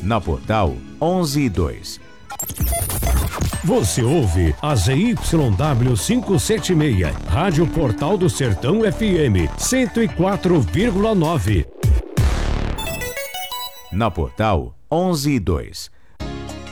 Na Portal 11 e 2. Você ouve a ZYW 576, Rádio Portal do Sertão FM 104,9. Na Portal 11 e 2.